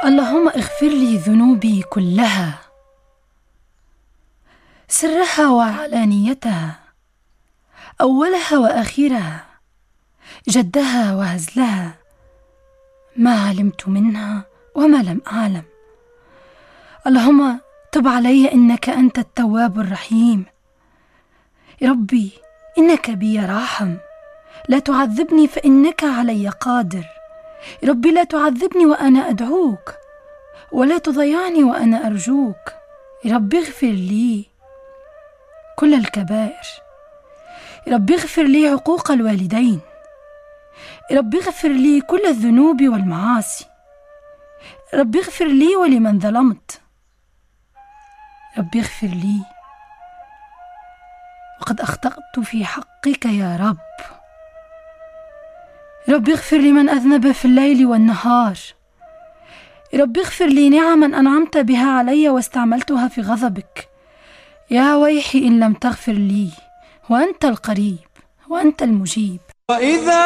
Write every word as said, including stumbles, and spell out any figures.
اللهم اغفر لي ذنوبي كلها، سرها وعلانيتها، أولها وآخرها، جدها وهزلها، ما علمت منها وما لم أعلم. اللهم تب علي إنك أنت التواب الرحيم. يا ربي إنك بي راحم، لا تعذبني فإنك علي قادر. يا ربي لا تعذبني وأنا أدعوك، ولا تضيعني وأنا أرجوك. يا ربي اغفر لي كل الكبائر. يا ربي اغفر لي عقوق الوالدين. يا ربي اغفر لي كل الذنوب والمعاصي. يا ربي اغفر لي ولمن ظلمت. يا ربي اغفر لي وقد أخطأت في حقك يا رب. يا ربي اغفر لمن أذنب في الليل والنهار. يا ربي اغفر لي نعما أنعمت بها علي واستعملتها في غضبك. يا ويحي إن لم تغفر لي، وأنت القريب وأنت المجيب. وإذا